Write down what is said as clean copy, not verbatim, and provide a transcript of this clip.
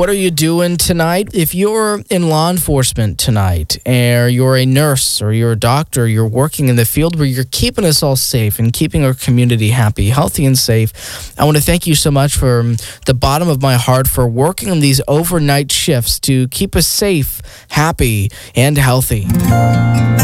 What are you doing tonight? If you're in law enforcement tonight, or you're a nurse, or you're a doctor, you're working in the field where you're keeping us all safe and keeping our community happy, healthy, and safe, I want to thank you so much from the bottom of my heart for working on these overnight shifts to keep us safe, happy, and healthy.